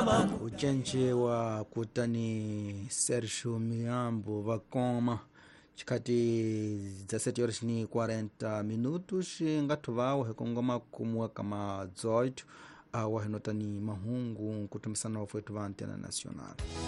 Uchenche wa kutani Sergio Miambo vakoma chikati za 7 horas ni 40 minutos ngatu vao hekongoma kumwa kama 18 au henotani mahungu kutumisana wa wetu wa Antena Nacional.